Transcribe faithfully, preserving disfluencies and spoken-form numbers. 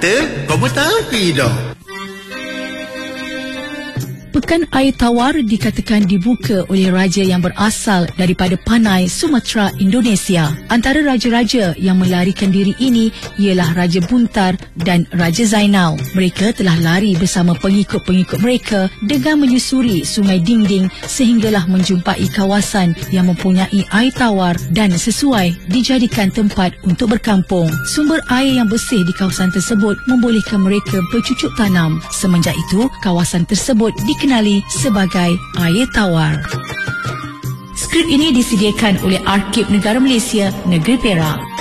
kata, kau tahu ke dah? Pekan Air Tawar dikatakan dibuka oleh raja yang berasal daripada Panai, Sumatera, Indonesia. Antara raja-raja yang melarikan diri ini ialah Raja Buntar dan Raja Zainal. Mereka telah lari bersama pengikut-pengikut mereka dengan menyusuri Sungai Dingding sehinggalah menjumpai kawasan yang mempunyai air tawar dan sesuai dijadikan tempat untuk berkampung. Sumber air yang bersih di kawasan tersebut membolehkan mereka bercucuk tanam. Semenjak itu, kawasan tersebut dikenali dikenali sebagai Air Tawar. Skrip ini disediakan oleh Arkib Negara Malaysia, Negeri Perak.